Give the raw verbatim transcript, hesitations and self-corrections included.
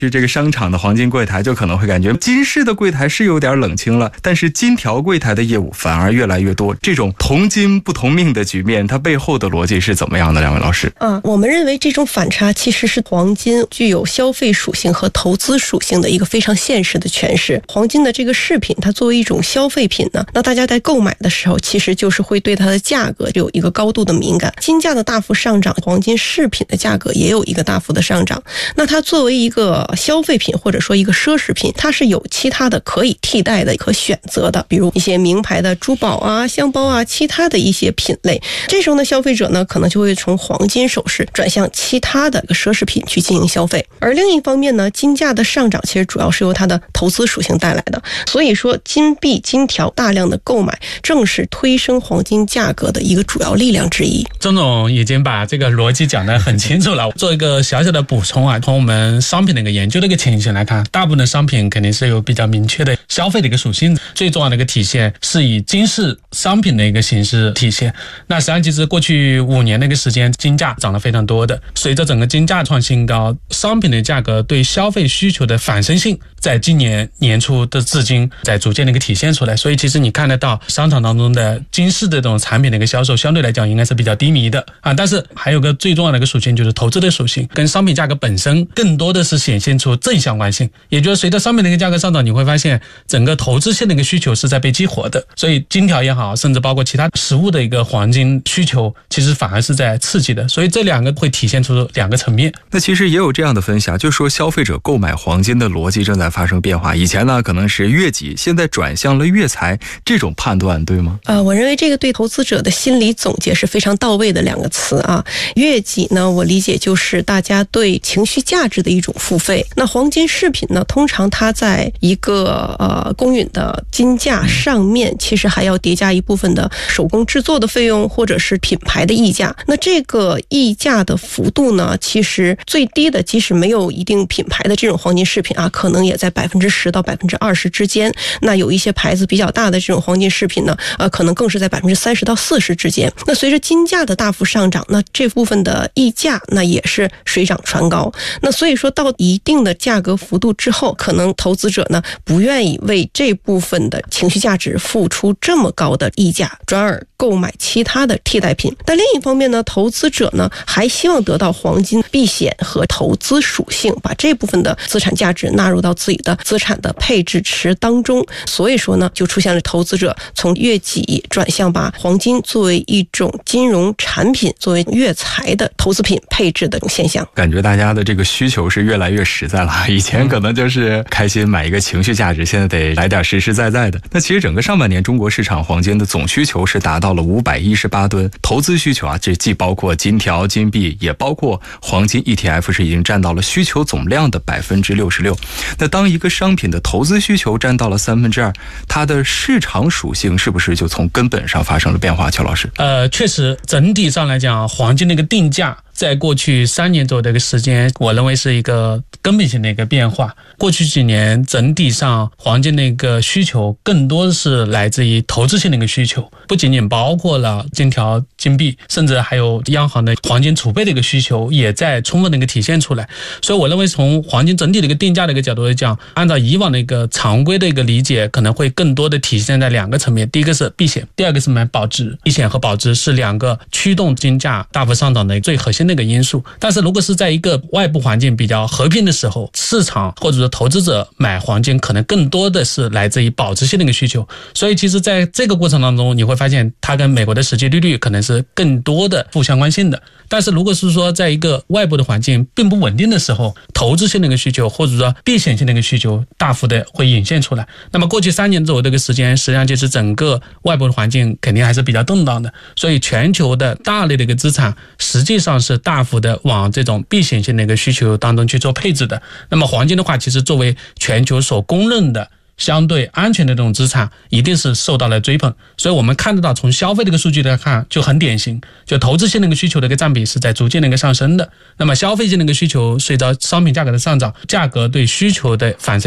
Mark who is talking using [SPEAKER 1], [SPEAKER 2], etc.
[SPEAKER 1] 就这个商场的黄金柜台就可能会感觉金饰的柜台是有点冷清了，但是金条柜台的业务反而越来越多。这种同金不同命的局面，它背后的逻辑是怎么样的？两位老师？
[SPEAKER 2] 啊，我们认为这种反差其实是黄金具有消费属性和投资属性的一个非常现实的诠释。黄金的这个饰品，它作为一种消费品呢，那大家在购买的时候，其实就是会对它的价格有一个高度的敏感。金价的大幅上涨，黄金饰品的价格也有一个大幅的上涨。那它作为一个消费品或者说一个奢侈品，它是有其他的可以替代的、可选择的，比如一些名牌的珠宝啊、香包啊，其他的一些品类。这时候呢，消费者呢可能就会从黄金首饰转向其他的奢侈品去进行消费。而另一方面呢，金价的上涨其实主要是由它的投资属性带来的，所以说金币、金条大量的购买，正是推升黄金价格的一个主要力量之一。
[SPEAKER 3] 钟总已经把这个逻辑讲得很清楚了。做一个小小的补充啊，从我们商品的一个研究的一个情形来看，大部分的商品肯定是有比较明确的消费的一个属性，最重要的一个体现是以金饰商品的一个形式体现。那实际上其实过去五年的一个时间，金价涨得非常多的，随着整个金价创新高，商品的价格对消费需求的反身性在今年年初的至今在逐渐的一个体现出来。所以其实你看得到商场当中的金饰的这种产品的一个销售相对来讲应该是比较低迷的啊。但是还有个最重要的一个属性就是投资的属性，跟商品价格本身更多的是显现出正相关性，也就是随着商品的一个价格上涨，你会发现整个投资性的一个需求是在被激活的。所以金条也好，甚至包括其他实物的一个黄金需求，其实反而是在刺激的。所以这两个会体现出两个层面。
[SPEAKER 1] 那其实也有这样的分享，就是说消费者购买黄金的逻辑正在发生变化。以前呢可能是悦己，现在转向了悦财，这种判断对吗？
[SPEAKER 2] 呃，我认为这个对投资者的心理总结是非常到位的两个词啊。悦己呢，我理解就是大家对情绪价值的一种付费。那黄金饰品呢，通常它在一个呃公允的金价上面，其实还要叠加一部分的手工制作的费用，或者是品牌的溢价。那这个溢价的幅度呢，其实最低的，即使没有一定品牌的这种黄金饰品啊，可能也在百分之十到百分之二十之间。那有一些牌子比较大的这种黄金饰品呢，呃，可能更是在百分之三十到四十之间。那随着金价的大幅上涨，那这部分的溢价那也是水涨船高。那所以说到一定的价格幅度之后，可能投资者呢不愿意为这部分的情绪价值付出这么高的溢价，转而购买其他的替代品。但另一方面呢，投资者呢还希望得到黄金避险和投资属性，把这部分的资产价值纳入到自己的资产的配置池当中。所以说呢，就出现了投资者从悦己转向把黄金作为一种金融产品，作为悦财的投资品配置的现象。
[SPEAKER 1] 感觉大家的这个需求是越来越实在了，以前可能就是开心买一个情绪价值，现在得来点实实在在的。那其实整个上半年中国市场黄金的总需求是达到了五百一十八吨，投资需求啊，这既包括金条、金币，也包括黄金 E T F 是已经占到了需求总量的百分之六十六。那当一个商品的投资需求占到了三分之二，它的市场属性是不是就从根本上发生了变化？邱老师，
[SPEAKER 3] 呃，确实，整体上来讲，黄金的一个定价在过去三年左右的一个时间，我认为是一个根本性的一个变化。过去几年整体上黄金的一个需求更多的是来自于投资性的一个需求，不仅仅包括了金条、金币，甚至还有央行的黄金储备的一个需求也在充分的一个体现出来。所以我认为从黄金整体的一个定价的一个角度来讲，按照以往的一个常规的一个理解，可能会更多的体现在两个层面，第一个是避险，第二个是买保值。避险和保值是两个驱动金价大幅上涨的最核心的一个因素。但是如果是在一个外部环境比较和平的时候，市场或者说投资者买黄金可能更多的是来自于保值性的一个需求。所以其实在这个过程当中，你会发现它跟美国的实际利率可能是更多的负相关性的。但是如果是说在一个外部的环境并不稳定的时候，投资性的一个需求或者说避险性的一个需求大幅的会隐现出来。那么过去三年左右的一个时间，实际上就是整个外部的环境肯定还是比较动荡的，所以全球的大类的一个资产实际上是大幅的往这种避险性的一个需求当中去做配置的。那么黄金的话，其实作为全球所公认的相对安全的这种资产，一定是受到了追捧。所以我们看得到从消费的一个数据来看就很典型，就投资性的一个需求的一个占比是在逐渐的一个上升的。那么消费性的一个需求随着商品价格的上涨，价格对需求的反射